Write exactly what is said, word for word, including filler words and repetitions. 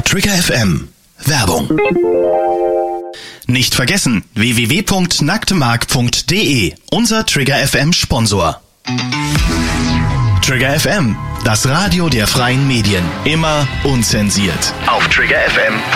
Trigger F M. Werbung. Nicht vergessen, w w w punkt nacktemark punkt d e, unser Trigger F M Sponsor. Trigger F M, das Radio der freien Medien. Immer unzensiert. Auf trigger f m punkt d e.